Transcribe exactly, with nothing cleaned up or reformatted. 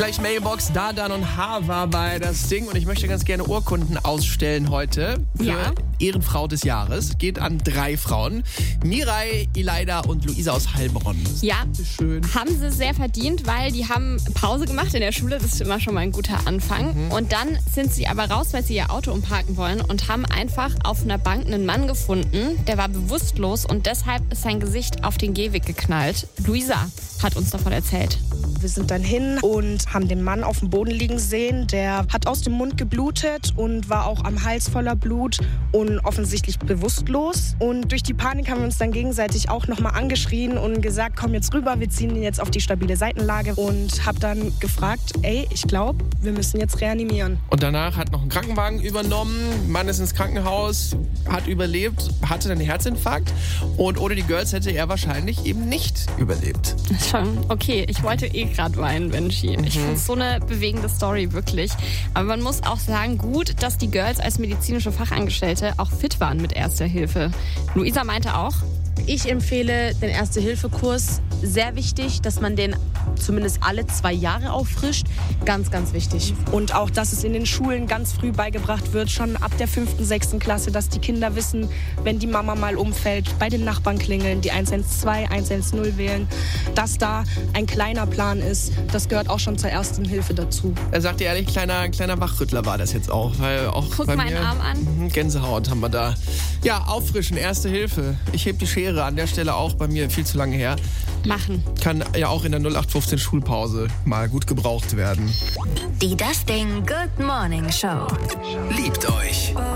Gleich Mailbox, Dardan und Hava bei das Ding. Und ich möchte ganz gerne Urkunden ausstellen heute für Ja. Ehrenfrau des Jahres. Geht an drei Frauen. Mirai, Ileida und Luisa aus Heilbronn. Ja, Schön. haben sie sehr verdient, weil die haben Pause gemacht in der Schule. Das ist immer schon mal ein guter Anfang. Mhm. Und dann sind sie aber raus, weil sie ihr Auto umparken wollen und haben einfach auf einer Bank einen Mann gefunden. Der war bewusstlos und deshalb ist sein Gesicht auf den Gehweg geknallt. Luisa hat uns davon erzählt. Wir sind dann hin und haben den Mann auf dem Boden liegen sehen. Der hat aus dem Mund geblutet und war auch am Hals voller Blut und offensichtlich bewusstlos. Und durch die Panik haben wir uns dann gegenseitig auch nochmal angeschrien und gesagt, komm jetzt rüber, wir ziehen ihn jetzt auf die stabile Seitenlage. Und habe dann gefragt, ey, ich glaube, wir müssen jetzt reanimieren. Und danach hat noch ein Krankenwagen übernommen. Mann ist ins Krankenhaus, hat überlebt, hatte einen Herzinfarkt. Und ohne die Girls hätte er wahrscheinlich eben nicht überlebt. Schon okay. Ich wollte eh gerade weinen, Benji. Ich finde es so eine bewegende Story, wirklich. Aber man muss auch sagen, gut, dass die Girls als medizinische Fachangestellte auch fit waren mit Erster Hilfe. Luisa meinte auch, Ich empfehle den Erste-Hilfe-Kurs. Sehr wichtig, dass man den zumindest alle zwei Jahre auffrischt. Ganz, ganz wichtig. Und auch, dass es in den Schulen ganz früh beigebracht wird, schon ab der fünften, sechsten Klasse, dass die Kinder wissen, wenn die Mama mal umfällt, bei den Nachbarn klingeln, die eins eins zwei, eins eins null wählen, dass da ein kleiner Plan ist. Das gehört auch schon zur Ersten Hilfe dazu. Er sagt dir ehrlich, kleiner, kleiner Wachrüttler war das jetzt auch. Weil auch guck bei meinen mir, Arm an. Mhm, Gänsehaut haben wir da. Ja, auffrischen, Erste Hilfe. Ich heb die Schere an der Stelle auch, bei mir viel zu lange her. Machen. Kann ja auch in der null acht fünfzehn Schulpause mal gut gebraucht werden. Die Das Ding Good Morning Show. Liebt euch.